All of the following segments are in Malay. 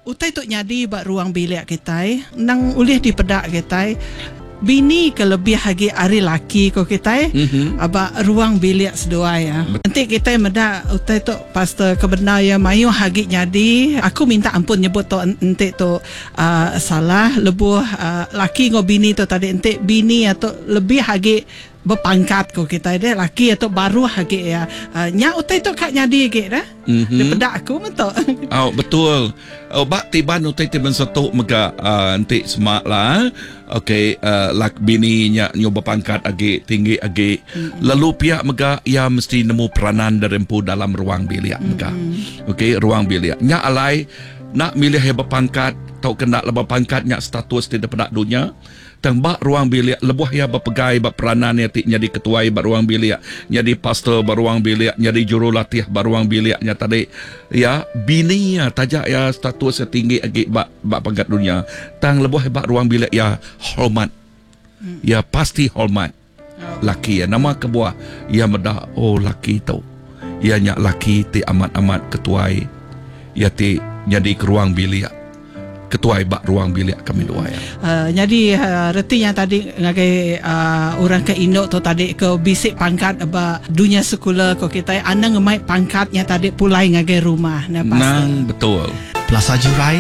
utai tu nyadi bak ruang bilik kita nang ulih di pedak kita bini kelebih hagi ari laki ko kita aba ruang bilik sedua ya. Nanti kita meda utai tu pastor kebenar ya mayu hagi nyadi aku minta ampun nyebut tu ente tu salah lebuh laki ngo bini tu tadi ente bini atau lebih hagi berpangkat ko kita deh laki atau baru hagi ya nya utai tu kak nyadi ke dah di pedak aku betul. Oh betul. Oh bak tiban utai tiban satu mega nanti semak lah. Okay, lak bini nya nyoba pangkat agi tinggi agi. Lalu pihak mega ia mesti nemu peranan derempu dalam ruang bilik mega. Okay, ruang bilik. Nya alai nak milih yang berpangkat tau kena lebih pangkat nya status di depan dunia. Tembak ruang bilik lebuh ya berpegai berperanan ya tik jadi ketua ruang bilik, jadi pastor ruang bilik, jadi jurulatih ruang biliknya tadi ya bini ya tajak ya status setinggi agi bak pangkat dunia. Tang lebuh hebat ruang bilik ya hormat. Ya pasti hormat. Laki ya nama kebuah ya medah oh laki tu. Ya nyak laki ti amat-amat ketua ya ti jadi ke ruang bilik. Ketua ibak ruang bilik kami dua ya. Jadi retinya tadi ngagai orang ke Indo tu tadi ke bisik pangkat aba dunia sekolah ko kita anang ngemai pangkatnya tadi pulai ngagai rumah nah nang betul. Plaza Jurai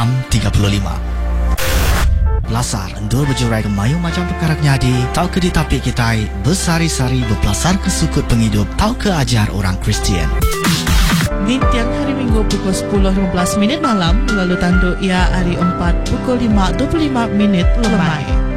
6.35. Lasar endur berjurai ke mayu macam perkara nyadi tau ke di tapi kita bersari-sari berpelasar ke sukut penghidup tau ke ajar orang Kristian. Di tiang hari Minggu pukul 10.15 malam lalu tandu ia hari 4 pukul 5.25 lemai.